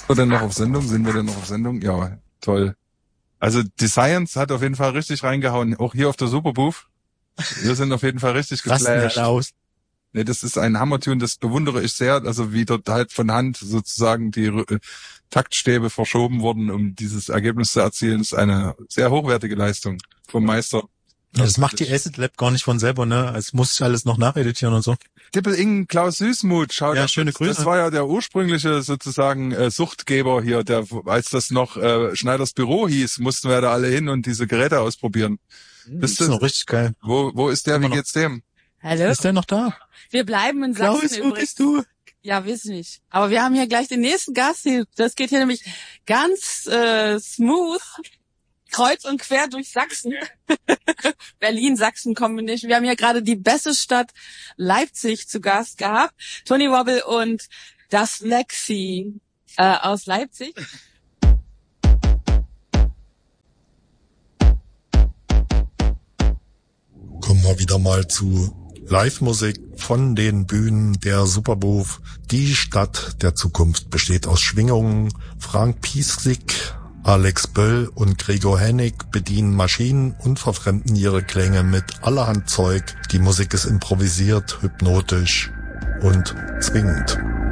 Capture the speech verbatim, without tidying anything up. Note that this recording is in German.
Sind wir denn noch auf Sendung? Sind wir denn noch auf Sendung? Ja, toll. Also die Science hat auf jeden Fall richtig reingehauen. Auch hier auf der Superbooth. Wir sind auf jeden Fall richtig geflasht. aus. Nee, das ist ein Hammertune, das bewundere ich sehr. Also wie dort halt von Hand sozusagen die äh, Taktstäbe verschoben wurden, um dieses Ergebnis zu erzielen, ist eine sehr hochwertige Leistung vom Meister. Ja, das macht die Acid Lab gar nicht von selber, ne? Es muss ich alles noch nacheditieren und so. Dippel-Ing, Klaus Süßmuth, schaut. Ja, schöne Grüße. Das war ja der ursprüngliche sozusagen äh, Suchtgeber hier, der, als das noch äh, Schneiders Büro hieß, mussten wir da alle hin und diese Geräte ausprobieren. Mhm, das ist noch richtig geil. Wo, wo ist der? Wie geht's dem? Hallo? Ist der noch da? Wir bleiben in Sachsen Klaus, wo übrigens. bist du? Ja, weiß nicht. Aber wir haben hier gleich den nächsten Gast. Das geht hier nämlich ganz äh, smooth, kreuz und quer durch Sachsen. Berlin-Sachsen-Combination. Wir haben hier gerade die beste Stadt Leipzig zu Gast gehabt. Tony Wobble und das Lexi äh, aus Leipzig. Kommen wir wieder mal zu Live-Musik von den Bühnen der Superbooth. Die Stadt der Zukunft besteht aus Schwingungen. Frank Piesig, Alex Böll und Gregor Hennig bedienen Maschinen und verfremden ihre Klänge mit allerhand Zeug. Die Musik ist improvisiert, hypnotisch und zwingend.